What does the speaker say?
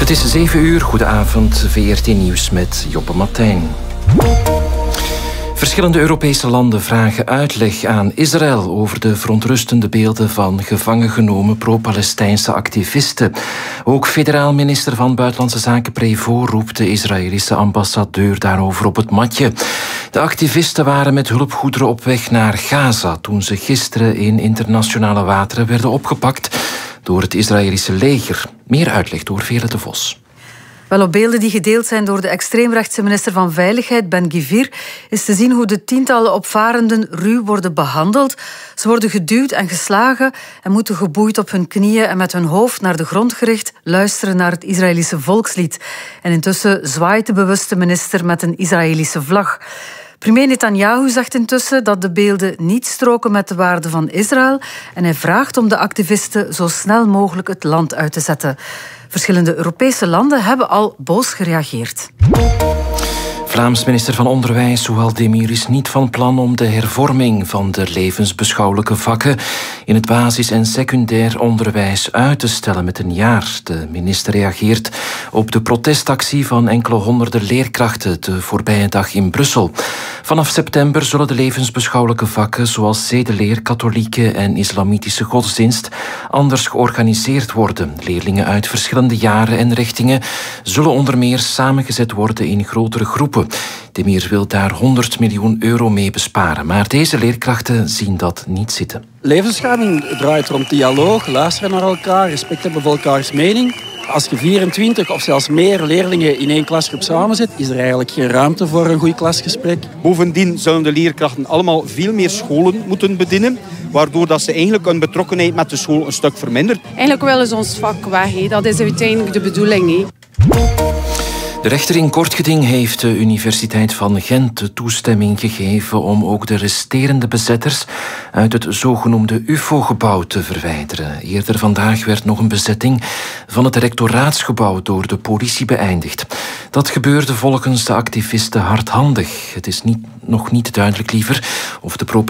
Het is 7 uur, goedenavond, VRT Nieuws met Joppe Martijn. Verschillende Europese landen vragen uitleg aan Israël over de verontrustende beelden van gevangen genomen pro-Palestijnse activisten. Ook federaal minister van Buitenlandse Zaken Prévost roept de Israëlische ambassadeur daarover op het matje. De activisten waren met hulpgoederen op weg naar Gaza toen ze gisteren in internationale wateren werden opgepakt door het Israëlische leger. Meer uitleg door Veerle de Vos. Wel, op beelden die gedeeld zijn door de extreemrechtse minister van Veiligheid, Ben-Gvir, is te zien hoe de tientallen opvarenden ruw worden behandeld. Ze worden geduwd en geslagen en moeten geboeid op hun knieën en met hun hoofd naar de grond gericht luisteren naar het Israëlische volkslied. En intussen zwaait de bewuste minister met een Israëlische vlag. Premier Netanyahu zegt intussen dat de beelden niet stroken met de waarden van Israël en hij vraagt om de activisten zo snel mogelijk het land uit te zetten. Verschillende Europese landen hebben al boos gereageerd. Vlaams minister van Onderwijs Zouhal Demir is niet van plan om de hervorming van de levensbeschouwelijke vakken in het basis- en secundair onderwijs uit te stellen met een jaar. De minister reageert op de protestactie van enkele honderden leerkrachten de voorbije dag in Brussel. Vanaf september zullen de levensbeschouwelijke vakken zoals zedeleer, katholieke en islamitische godsdienst anders georganiseerd worden. Leerlingen uit verschillende jaren en richtingen zullen onder meer samengezet worden in grotere groepen. Demir wil daar 100 miljoen euro mee besparen, maar deze leerkrachten zien dat niet zitten. Levensbeschouwing draait rond dialoog, luisteren naar elkaar, respect hebben voor elkaars mening. Als je 24 of zelfs meer leerlingen in één klasgroep samenzet, is er eigenlijk geen ruimte voor een goed klasgesprek. Bovendien zullen de leerkrachten allemaal veel meer scholen moeten bedienen, waardoor dat ze eigenlijk hun betrokkenheid met de school een stuk vermindert. Eigenlijk willen ze ons vak weg, dat is uiteindelijk de bedoeling. De rechter in Kortgeding heeft de Universiteit van Gent de toestemming gegeven om ook de resterende bezetters uit het zogenoemde UFO-gebouw te verwijderen. Eerder vandaag werd nog een bezetting van het rectoraatsgebouw door de politie beëindigd. Dat gebeurde volgens de activisten hardhandig. Het is nog niet duidelijk liever of de